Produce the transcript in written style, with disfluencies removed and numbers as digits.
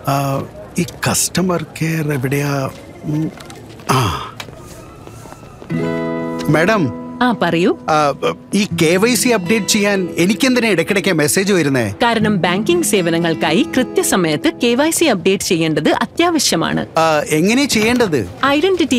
ഈ customer care എവിടെയാ? Madam, പറയൂ. ഈ KYC അപ്ഡേറ്റ് ചെയ്യാൻ എനിക്കെന്തിനാ ഇടയ്ക്കിടയ്ക്ക് മെസ്സേജ് വരുന്നേ? കാരണം ബാങ്കിംഗ് സേവനങ്ങൾക്കായി കൃത്യസമയത്ത് KYC അപ്ഡേറ്റ് ചെയ്യേണ്ടത് അത്യാവശ്യമാണ്. എങ്ങനെ ചെയ്യേണ്ടത്? ഐഡന്റിറ്റി